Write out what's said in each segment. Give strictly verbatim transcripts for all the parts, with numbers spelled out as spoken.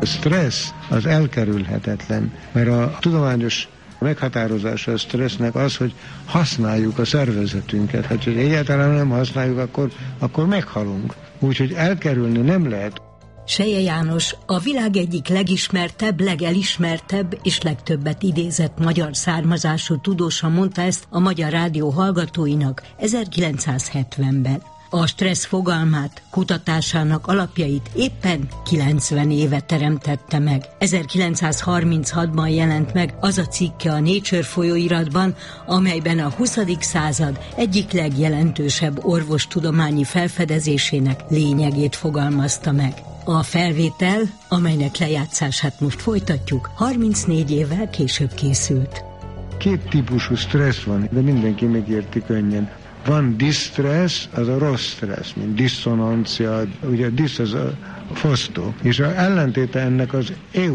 A stressz az elkerülhetetlen, mert a tudományos meghatározása a stressznek az, hogy használjuk a szervezetünket. Hát, hogy egyáltalán nem használjuk, akkor, akkor meghalunk. Úgyhogy elkerülni nem lehet. Selye János a világ egyik legismertebb, legelismertebb és legtöbbet idézett magyar származású tudósa mondta ezt a Magyar Rádió hallgatóinak ezerkilencszázhetvenben. A stressz fogalmát, kutatásának alapjait éppen kilencven éve teremtette meg. ezerkilencszázharminchatban jelent meg az a cikke a Nature folyóiratban, amelyben a huszadik század egyik legjelentősebb orvostudományi felfedezésének lényegét fogalmazta meg. A felvétel, amelynek lejátszását most folytatjuk, harmincnégy évvel később készült. Két típusú stressz van, de mindenki megérti könnyen. Van distress, az a rossz stressz, mint diszonancia, ugye a disz az a fosztó, és az ellentéte ennek az eu,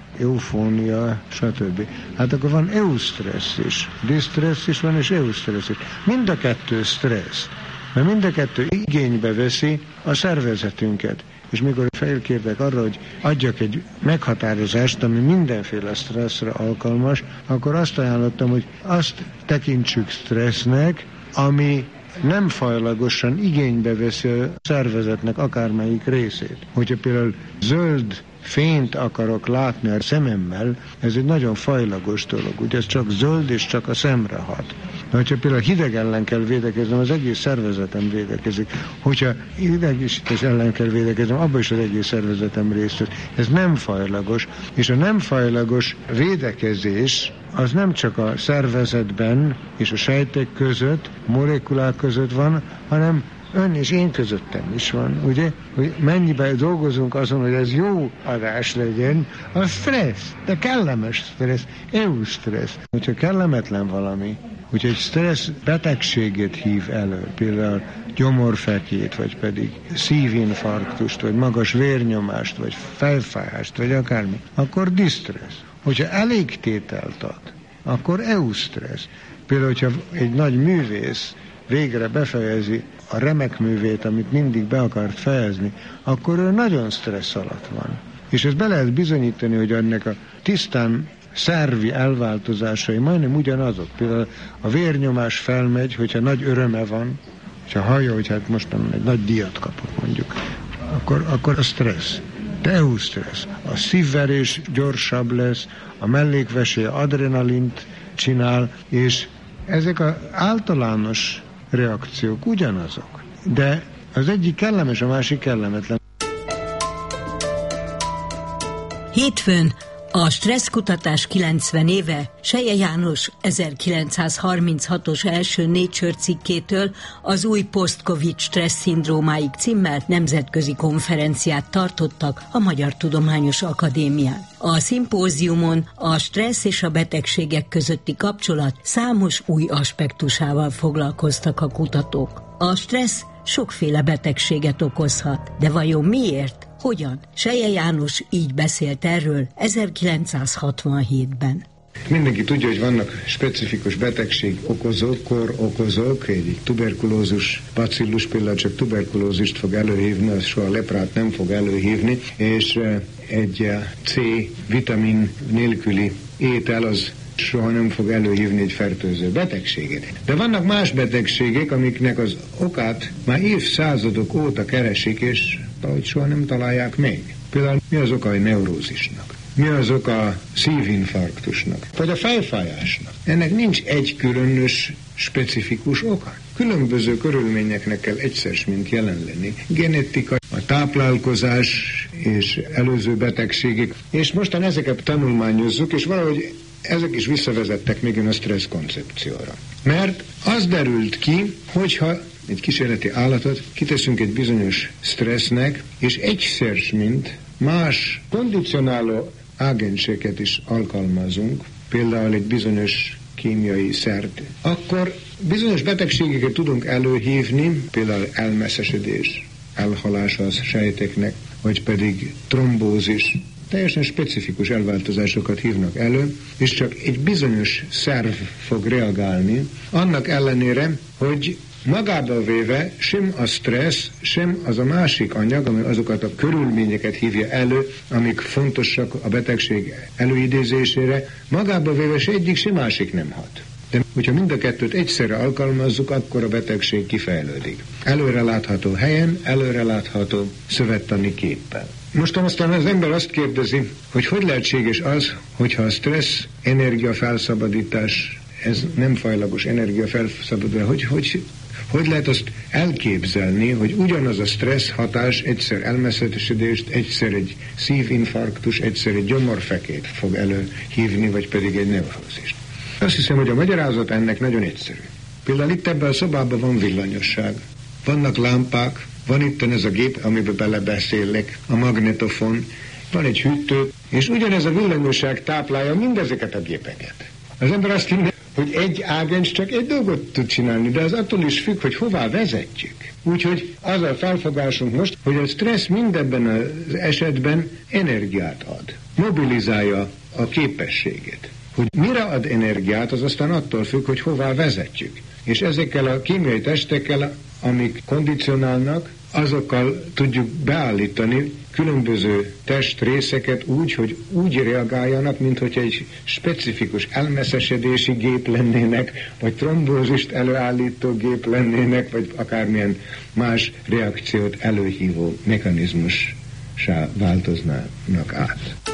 eufónia, stb. Hát akkor van eustressz is, distress is van, és eustressz is. Mind a kettő stressz, mert mind a kettő igénybe veszi a szervezetünket. És mikor felkértek arra, hogy adjak egy meghatározást, ami mindenféle stresszre alkalmas, akkor azt ajánlottam, hogy azt tekintsük stressznek, ami nem fajlagosan igénybe veszi a szervezetnek akármelyik részét. Hogyha például zöld fényt akarok látni a szememmel, ez egy nagyon fajlagos dolog. Ugye ez csak zöld és csak a szemre hat. De hogyha például hideg ellen kell védekeznem, az egész szervezetem védekezik. Hogyha idegesítés ellen kell védekeznem, abban is az egész szervezetem részt vesz. Ez nem fajlagos, és a nem fajlagos védekezés az nem csak a szervezetben és a sejtek között, molekulák között van, hanem ön és én közöttem is van, ugye? Hogy mennyiben dolgozunk azon, hogy ez jó adás legyen, a stressz, de kellemes stressz, eustressz. Hogyha kellemetlen valami, hogyha egy stressz betegségét hív elő, például gyomorfekét, vagy pedig szívinfarktust, vagy magas vérnyomást, vagy fejfájást, vagy akármi, akkor distressz. Hogyha elég tételt ad, akkor eustressz. Például, hogyha egy nagy művész végre befejezi a remek művét, amit mindig be akart fejezni, akkor ő nagyon stressz alatt van. És ezt be lehet bizonyítani, hogy ennek a tisztán szervi elváltozásai majdnem ugyanazok. Például a vérnyomás felmegy, hogyha nagy öröme van, hogyha hallja, hogy hát most nem egy nagy díjat kapott mondjuk, akkor, akkor a stressz. De eustressz. A szívverés gyorsabb lesz, a mellékvesély adrenalint csinál, és ezek az általános reakciók ugyanazok. De az egyik kellemes, a másik kellemetlen. Hétfőn a stresszkutatás kilencven éve Selye János ezerkilencszázharminchatos első Nature cikkétől az új post-covid stressz-szindrómáig címmel nemzetközi konferenciát tartottak a Magyar Tudományos Akadémián. A szimpóziumon a stressz és a betegségek közötti kapcsolat számos új aspektusával foglalkoztak a kutatók. A stressz sokféle betegséget okozhat, de vajon miért? Hogyan? Selye János így beszélt erről ezerkilencszázhatvanhétben. Mindenki tudja, hogy vannak specifikus betegség okozók, kor okozók, egy tuberkulózus bacillus például csak tuberkulózist fog előhívni, az soha leprát nem fog előhívni, és egy C vitamin nélküli étel az soha nem fog előhívni egy fertőző betegséget. De vannak más betegségek, amiknek az okát már évszázadok óta keresik, és valahogy soha nem találják meg. Például mi az oka a neurózisnak? Mi az oka a szívinfarktusnak? Vagy a fejfájásnak? Ennek nincs egy különös, specifikus oka. Különböző körülményeknek kell egyszer mint jelen lenni. Genetika, a táplálkozás és előző betegségek. És mostan ezeket tanulmányozzuk, és valahogy ezek is visszavezettek még a stressz koncepcióra. Mert az derült ki, hogyha egy kísérleti állatot kiteszünk egy bizonyos stressznek, és egyszer mint más kondicionáló ágenseket is alkalmazunk, például egy bizonyos kémiai szert, akkor bizonyos betegségeket tudunk előhívni, például elmeszesedés, elhalása a sejteknek, vagy pedig trombózis. Teljesen specifikus elváltozásokat hívnak elő, és csak egy bizonyos szerv fog reagálni, annak ellenére, hogy magába véve sem a stressz, sem az a másik anyag, ami azokat a körülményeket hívja elő, amik fontosak a betegség előidézésére, magába véve se egyik, se másik nem hat. De hogyha mind a kettőt egyszerre alkalmazzuk, akkor a betegség kifejlődik. Előrelátható helyen, előrelátható szövettani képpel. Mostan aztán az ember azt kérdezi, hogy hogy lehetséges az, hogyha a stressz, energiafelszabadítás, ez nem fajlagos energiafelszabadítás, hogy, hogy, hogy lehet azt elképzelni, hogy ugyanaz a stressz hatás egyszer elmeszetesedést, egyszer egy szívinfarktus, egyszer egy gyomorfekét fog előhívni, vagy pedig egy neurózist. Azt hiszem, hogy a magyarázat ennek nagyon egyszerű. Például itt ebben a szobában van villanyosság, vannak lámpák, van itt ez a gép, amiben belebeszélek, a magnetofon, van egy hűtő, és ugyanez a villanyosság táplálja mindezeket a gépeket. Az ember azt hinné, hogy egy ágens csak egy dolgot tud csinálni, de az attól is függ, hogy hová vezetjük. Úgyhogy az a felfogásunk most, hogy a stressz mindebben az esetben energiát ad, mobilizálja a képességet. Hogy mire ad energiát, az aztán attól függ, hogy hová vezetjük. És ezekkel a kémiai testekkel, amik kondicionálnak, azokkal tudjuk beállítani különböző testrészeket úgy, hogy úgy reagáljanak, mint hogy egy specifikus elmeszesedési gép lennének, vagy trombózist előállító gép lennének, vagy akármilyen más reakciót előhívó mechanizmussá változnának át.